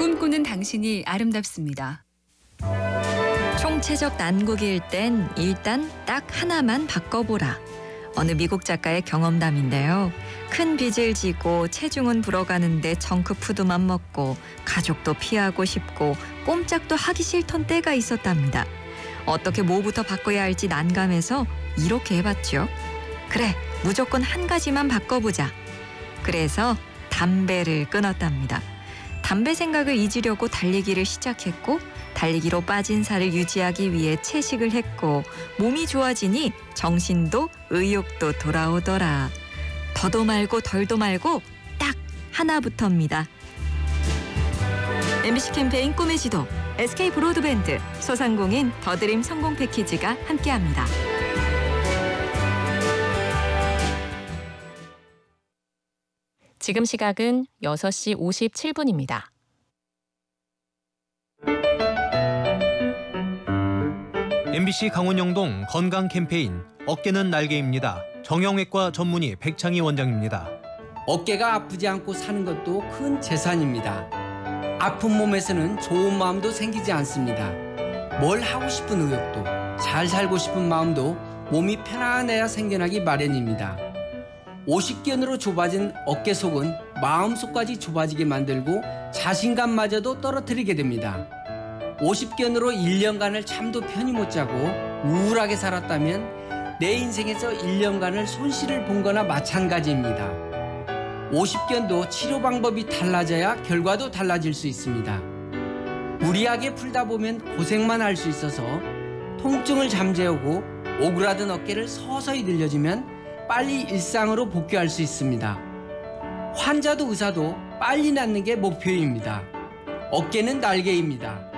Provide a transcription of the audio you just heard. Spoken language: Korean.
꿈꾸는 당신이 아름답습니다. 총체적 난국일 땐 일단 딱 하나만 바꿔보라. 어느 미국 작가의 경험담인데요. 큰 빚을 지고 체중은 불어가는데 정크푸드만 먹고 가족도 피하고 싶고 꼼짝도 하기 싫던 때가 있었답니다. 어떻게 뭐부터 바꿔야 할지 난감해서 이렇게 해봤죠. 그래, 무조건 한 가지만 바꿔보자. 그래서 담배를 끊었답니다. 담배 생각을 잊으려고 달리기를 시작했고 달리기로 빠진 살을 유지하기 위해 채식을 했고 몸이 좋아지니 정신도 의욕도 돌아오더라. 더도 말고 덜도 말고 딱 하나부터입니다. MBC 캠페인 꿈의 지도, SK 브로드밴드, 소상공인 더드림 성공 패키지가 함께합니다. 지금 시각은 6시 57분입니다. MBC 강원영동 건강 캠페인 어깨는 날개입니다. 정형외과 전문의 백창희 원장입니다. 어깨가 아프지 않고 사는 것도 큰 재산입니다. 아픈 몸에서는 좋은 마음도 생기지 않습니다. 뭘 하고 싶은 의욕도, 잘 살고 싶은 마음도 몸이 편안해야 생겨나기 마련입니다. 50견으로 좁아진 어깨 속은 마음속까지 좁아지게 만들고 자신감마저도 떨어뜨리게 됩니다. 50견으로 1년간을 잠도 편히 못 자고 우울하게 살았다면 내 인생에서 1년간을 손실을 본 거나 마찬가지입니다. 50견도 치료 방법이 달라져야 결과도 달라질 수 있습니다. 무리하게 풀다 보면 고생만 할 수 있어서 통증을 잠재우고 오그라든 어깨를 서서히 늘려주면 빨리 일상으로 복귀할 수 있습니다. 환자도 의사도 빨리 낫는 게 목표입니다. 어깨는 날개입니다.